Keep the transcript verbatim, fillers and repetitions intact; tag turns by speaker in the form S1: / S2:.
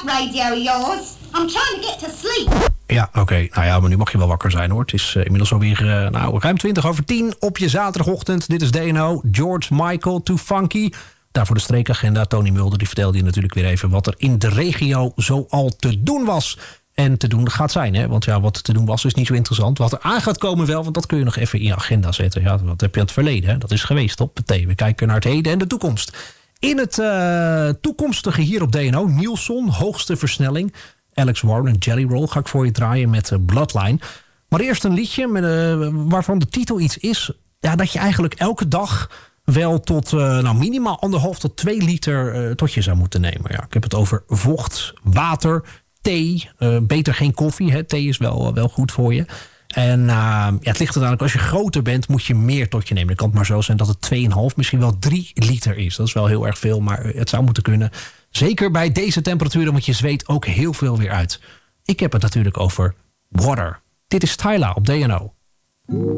S1: radio of yours. I'm trying to get to sleep.
S2: Ja, oké. Okay. Nou ja, maar nu mag je wel wakker zijn, hoor. Het is uh, inmiddels alweer uh, nou, ruim twintig over tien op je zaterdagochtend. Dit is D N O, George Michael, Too Funky. Daarvoor de streekagenda. Tony Mulder die vertelde je natuurlijk weer even wat er in de regio zoal te doen was. En te doen gaat zijn, hè? Want ja, wat te doen was is niet zo interessant. Wat er aan gaat komen wel, want dat kun je nog even in je agenda zetten. Ja, wat heb je aan het verleden, hè? Dat is geweest, op meteen. We kijken naar het heden en de toekomst. In het uh, toekomstige hier op D N O, Nielsen, hoogste versnelling. Alex Warren en Jelly Roll ga ik voor je draaien met uh, Bloodline. Maar eerst een liedje met, uh, waarvan de titel iets is. Ja, dat je eigenlijk elke dag wel tot uh, nou, minimaal anderhalf tot twee liter uh, tot je zou moeten nemen. Ja, ik heb het over vocht, water, thee. Uh, beter geen koffie, hè. Thee is wel, wel goed voor je. En uh, ja, het ligt uiteindelijk, als je groter bent, moet je meer tot je nemen. Het kan het maar zo zijn dat het twee komma vijf, misschien wel drie liter is. Dat is wel heel erg veel, maar het zou moeten kunnen. Zeker bij deze temperaturen, want je zweet ook heel veel weer uit. Ik heb het natuurlijk over water. Dit is Tyla op D N O.